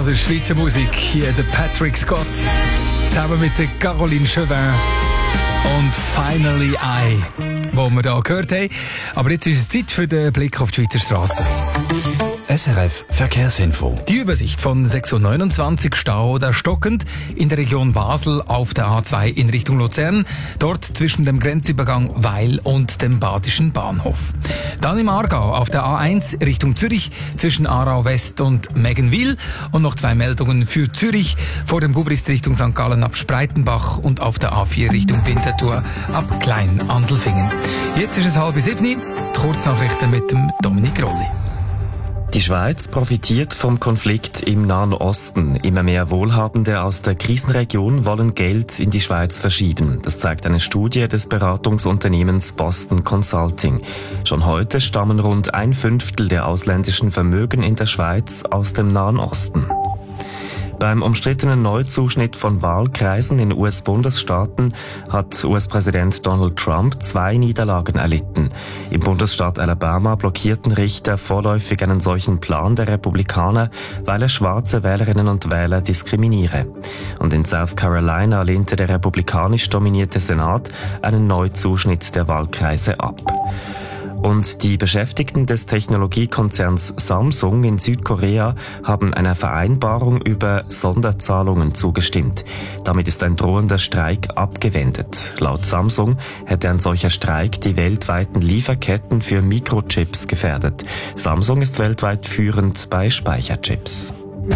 Das ist Schweizer Musik. Hier der Patrick Scott zusammen mit der Caroline Chauvin und Finally I, wo wir hier gehört haben. Aber jetzt ist es Zeit für den Blick auf die Schweizer Strassen. SRF Verkehrsinfo. Die Übersicht von 6.29 Uhr Stau oder stockend in der Region Basel auf der A2 in Richtung Luzern, dort zwischen dem Grenzübergang Weil und dem Badischen Bahnhof. Dann im Aargau auf der A1 Richtung Zürich zwischen Aarau West und Meggenwil und noch 2 Meldungen für Zürich vor dem Gubrist Richtung St. Gallen ab Spreitenbach und auf der A4 Richtung Winterthur ab Klein-Andelfingen. Jetzt ist es 6:30, die Kurznachrichten mit dem Dominik Rolli. Die Schweiz profitiert vom Konflikt im Nahen Osten. Immer mehr Wohlhabende aus der Krisenregion wollen Geld in die Schweiz verschieben. Das zeigt eine Studie des Beratungsunternehmens Boston Consulting. Schon heute stammen rund 1/5 der ausländischen Vermögen in der Schweiz aus dem Nahen Osten. Beim umstrittenen Neuzuschnitt von Wahlkreisen in US-Bundesstaaten hat US-Präsident Donald Trump 2 Niederlagen erlitten. Im Bundesstaat Alabama blockierten Richter vorläufig einen solchen Plan der Republikaner, weil er schwarze Wählerinnen und Wähler diskriminiere. Und in South Carolina lehnte der republikanisch dominierte Senat einen Neuzuschnitt der Wahlkreise ab. Und die Beschäftigten des Technologiekonzerns Samsung in Südkorea haben einer Vereinbarung über Sonderzahlungen zugestimmt. Damit ist ein drohender Streik abgewendet. Laut Samsung hätte ein solcher Streik die weltweiten Lieferketten für Mikrochips gefährdet. Samsung ist weltweit führend bei Speicherchips.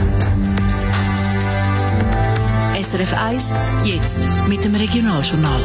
SRF 1, jetzt mit dem Regionaljournal.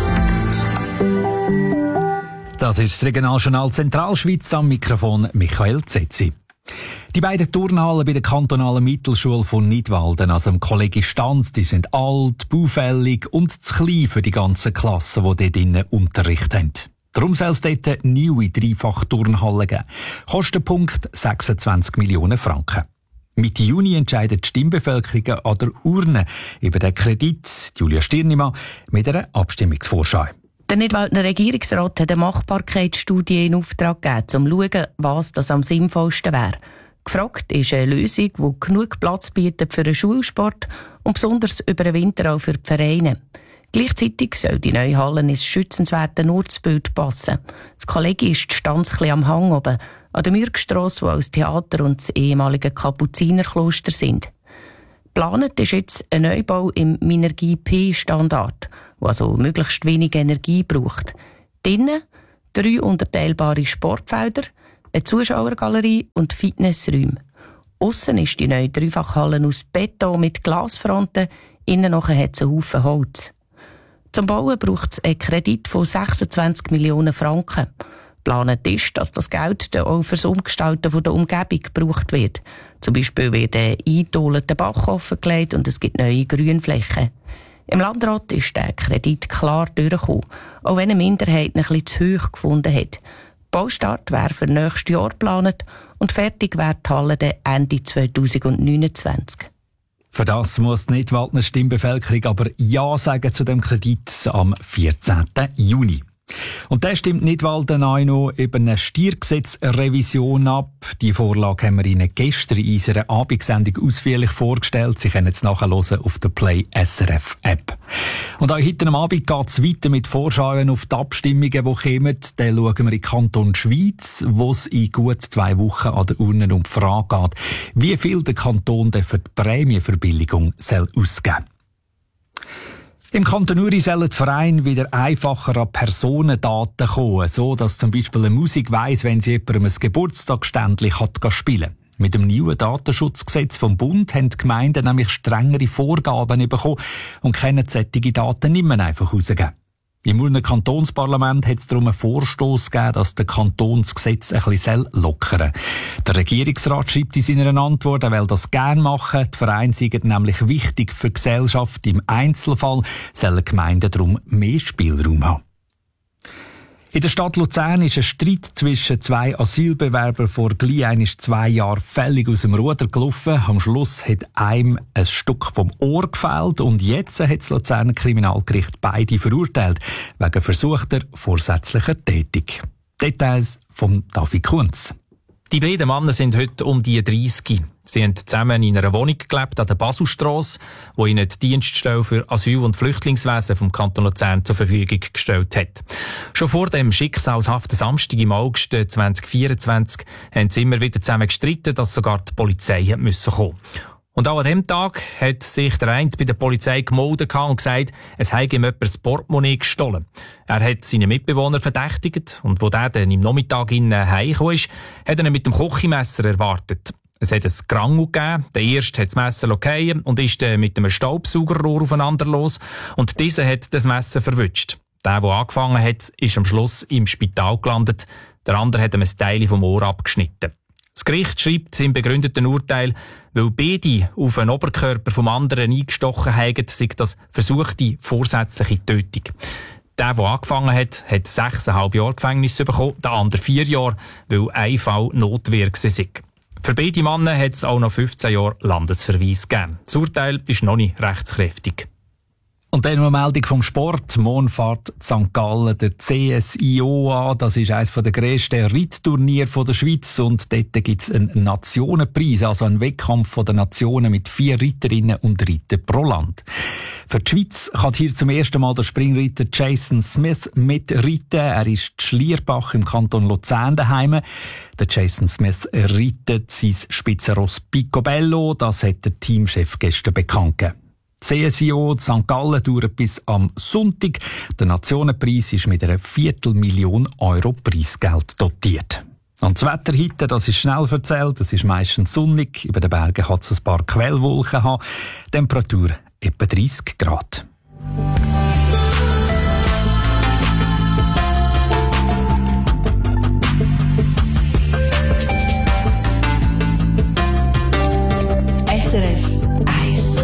Das ist das Regionaljournal Zentralschweiz, am Mikrofon Michael Zetzi. Die beiden Turnhallen bei der kantonalen Mittelschule von Nidwalden, also im Kollegi Stanz, die sind alt, baufällig und zu klein für die ganzen Klassen, die dort drinnen Unterricht haben. Darum soll es dort eine neue Dreifach-Turnhalle geben. Kostenpunkt 26 Millionen Franken. Mitte Juni entscheidet die Stimmbevölkerung an der Urne über den Kredit. Julia Stirnimann mit einer Abstimmungsvorschau. Der Nidwalder Regierungsrat hat eine Machbarkeitsstudie in Auftrag gegeben, um zu schauen, was das am sinnvollsten wäre. Gefragt ist eine Lösung, die genug Platz bietet für den Schulsport und besonders über den Winter auch für die Vereine. Gleichzeitig soll die neue Halle ins schützenswerte Ortsbild passen. Das Kollegi ist die Stanz ein bisschen am Hang oben, an der Mürgstrasse, wo auch das Theater und das ehemalige Kapuzinerkloster sind. Geplant ist jetzt ein Neubau im Minergie-P-Standard, der also möglichst wenig Energie braucht. Drinnen 3 unterteilbare Sportfelder, eine Zuschauergalerie und Fitnessräume. Aussen ist die neue Dreifachhalle aus Beton mit Glasfronten, innen nachher hat es einen Haufen Holz. Zum Bauen braucht es einen Kredit von 26 Millionen Franken. Geplant ist, dass das Geld dann auch für das Umgestalten der Umgebung gebraucht wird. Zum Beispiel wird ein eingedoleter Bach offengelegt und es gibt neue Grünflächen. Im Landrat ist der Kredit klar durchgekommen, auch wenn eine Minderheit ihn ein bisschen zu hoch gefunden hat. Baustart wäre für nächstes Jahr geplant und fertig wäre die Halle dann Ende 2029. Für das muss die Nidwaldner Stimmbevölkerung aber Ja sagen zu dem Kredit am 14. Juni. Und der stimmt Nidwalden auch noch über eine Steuergesetzrevision ab. Die Vorlage haben wir Ihnen gestern in unserer Abendsendung ausführlich vorgestellt. Sie können es nachhören auf der Play SRF App. Und auch heute am Abend geht es weiter mit Vorschauen auf die Abstimmungen, die kommen. Dann schauen wir in den Kanton Schweiz, wo es in gut 2 Wochen an der Urne um die Frage geht, wie viel der Kanton für die Prämienverbilligung ausgeben soll. Im Kanton Uri sollen die Vereine wieder einfacher an Personendaten kommen, so dass zum Beispiel eine Musik weiss, wenn sie jemandem ein Geburtstagsständchen spielen kann. Mit dem neuen Datenschutzgesetz vom Bund haben die Gemeinden nämlich strengere Vorgaben bekommen und können solche Daten nicht mehr einfach rausgeben. Im Urner Kantonsparlament hat es darum einen Vorstoss gegeben, dass der Kanton das Gesetz ein bisschen lockern soll. Der Regierungsrat schreibt in seiner Antwort, er will das gerne machen. Die Vereine sind nämlich wichtig für die Gesellschaft. Im Einzelfall sollen Gemeinden darum mehr Spielraum haben. In der Stadt Luzern ist ein Streit zwischen 2 Asylbewerbern vor gleich 2 Jahren völlig aus dem Ruder gelaufen. Am Schluss hat einem ein Stück vom Ohr gefehlt und jetzt hat das Luzerner Kriminalgericht beide verurteilt wegen versuchter vorsätzlicher Tätig. Details von David Kunz. Die beiden Männer sind heute um die 30. Sie haben zusammen in einer Wohnung gelebt an der Baselstrasse, wo ihnen die Dienststelle für Asyl- und Flüchtlingswesen vom Kanton Luzern zur Verfügung gestellt hat. Schon vor dem schicksalshaften Samstag im August 2024 haben sie immer wieder zusammen gestritten, dass sogar die Polizei kommen musste. Und auch an diesem Tag hat sich der eine bei der Polizei gemeldet und gesagt, es habe ihm jemand das Portemonnaie gestohlen. Er hat seine Mitbewohner verdächtigt und wo der dann im Nachmittag heimgekommen ist, hat er ihn mit dem Küchenmesser erwartet. Es hat ein Gerangel gegeben. Der erste hat das Messer fallen und ist dann mit einem Staubsaugerrohr aufeinander los und dieser hat das Messer verwünscht. Der angefangen hat, ist am Schluss im Spital gelandet. Der andere hat ihm ein Teil vom Ohr abgeschnitten. Das Gericht schreibt im begründeten Urteil, weil beide auf den Oberkörper vom anderen eingestochen haben, sei das versuchte vorsätzliche Tötung. Der angefangen hat, hat 6,5 Jahre Gefängnis bekommen, der andere 4 Jahre, weil ein Fall Notwehr war. Für beide Männer hat es auch noch 15 Jahre Landesverweis gegeben. Das Urteil ist noch nicht rechtskräftig. Und dann noch eine Meldung vom Sport. Morgen fährt St. Gallen der CSIO an. Das ist eines der grössten Reitturniere der Schweiz. Und dort gibt es einen Nationenpreis, also einen Wettkampf der Nationen mit 4 Reiterinnen und Reiter pro Land. Für die Schweiz kann hier zum ersten Mal der Springreiter Jason Smith mitreiten. Er ist in Schlierbach im Kanton Luzern daheim. Der Jason Smith reitet sein Spitzenross Picobello. Das hat der Teamchef gestern bekannt gegeben. CSIO St. Gallen dauert bis am Sonntag. Der Nationenpreis ist mit einer 250.000 Euro Preisgeld dotiert. Und das Wetter heute, das ist schnell erzählt, es ist meistens sonnig. Über den Bergen hat es ein paar Quellwolken haben. Temperatur etwa 30 Grad. SRF 1.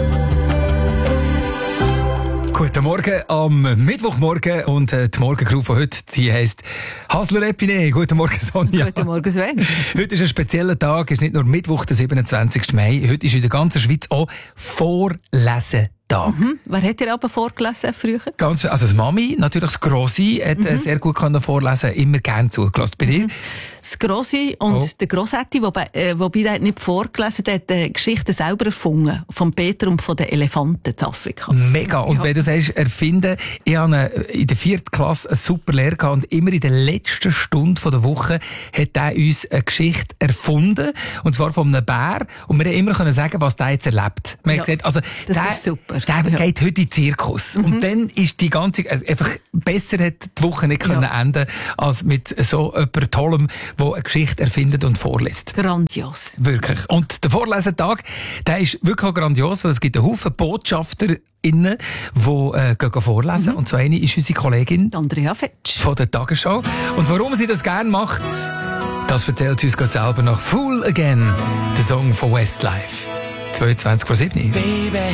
Guten Morgen am Mittwochmorgen und die Morgengruppe von heute, die heisst Hasler Epine. Guten Morgen, Sonja. Guten Morgen, Sven. Heute ist ein spezieller Tag, es ist nicht nur Mittwoch, der 27. Mai, heute ist in der ganzen Schweiz auch Vorlesetag. Wer hat dir aber vorgelesen früher? Ganz viel. Also das Mami, natürlich das Grossi, hat sehr gut vorlesen, immer gerne zugelassen. Bei dir? Das Grossi und der Grossetti, wobei der hat nicht vorgelesen, der hat die Geschichte selber erfunden. Vom Peter und von den Elefanten in Afrika. Mega. Und wenn du sagst, erfinden, ich habe in der 4. Klasse eine super Lehre gehabt und immer in der letzten Stunde der Woche hat er uns eine Geschichte erfunden. Und zwar von einem Bär. Und wir haben immer sagen, was der jetzt erlebt. Man hat gesagt, also, das ist super. Der geht heute in den Zirkus. Und dann ist die ganze, einfach besser hat die Woche nicht können enden als mit so jemand Tollem, der eine Geschichte erfindet und vorliest. Grandios. Wirklich. Und der Vorlesetag, der ist wirklich auch grandios, weil es gibt einen Haufen BotschafterInnen, die gehen vorlesen. Und so eine ist unsere Kollegin Andrea Fetsch von der Tagesschau. Und warum sie das gerne macht, das erzählt sie uns gerade selber noch. Fool Again, der Song von Westlife. 22:07.